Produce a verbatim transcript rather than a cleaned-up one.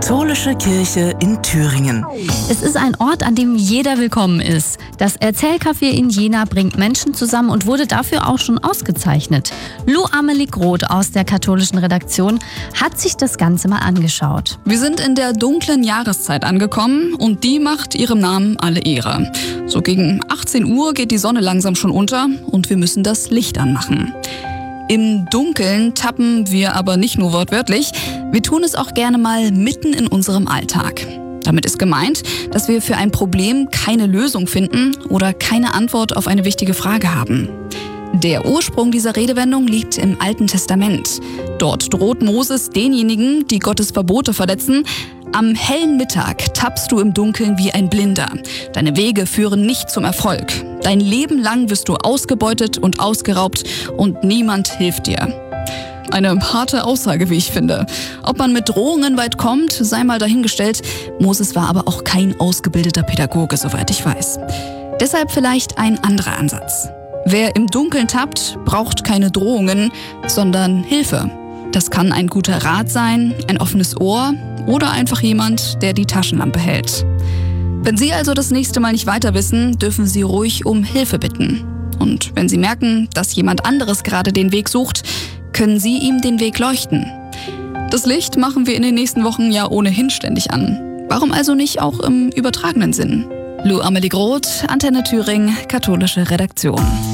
Katholische Kirche in Thüringen. Es ist ein Ort, an dem jeder willkommen ist. Das Erzählcafé in Jena bringt Menschen zusammen und wurde dafür auch schon ausgezeichnet. Lou Amelie Groth aus der katholischen Redaktion hat sich das Ganze mal angeschaut. Wir sind in der dunklen Jahreszeit angekommen und die macht ihrem Namen alle Ehre. So gegen achtzehn Uhr geht die Sonne langsam schon unter und wir müssen das Licht anmachen. Im Dunkeln tappen wir aber nicht nur wortwörtlich, wir tun es auch gerne mal mitten in unserem Alltag. Damit ist gemeint, dass wir für ein Problem keine Lösung finden oder keine Antwort auf eine wichtige Frage haben. Der Ursprung dieser Redewendung liegt im Alten Testament. Dort droht Moses denjenigen, die Gottes Verbote verletzen: Am hellen Mittag tappst du im Dunkeln wie ein Blinder. Deine Wege führen nicht zum Erfolg. Dein Leben lang wirst du ausgebeutet und ausgeraubt und niemand hilft dir. Eine harte Aussage, wie ich finde. Ob man mit Drohungen weit kommt, sei mal dahingestellt. Moses war aber auch kein ausgebildeter Pädagoge, soweit ich weiß. Deshalb vielleicht ein anderer Ansatz. Wer im Dunkeln tappt, braucht keine Drohungen, sondern Hilfe. Das kann ein guter Rat sein, ein offenes Ohr oder einfach jemand, der die Taschenlampe hält. Wenn Sie also das nächste Mal nicht weiter wissen, dürfen Sie ruhig um Hilfe bitten. Und wenn Sie merken, dass jemand anderes gerade den Weg sucht, können Sie ihm den Weg leuchten. Das Licht machen wir in den nächsten Wochen ja ohnehin ständig an. Warum also nicht auch im übertragenen Sinn? Lou Amelie Groth, Antenne Thüringen, katholische Redaktion.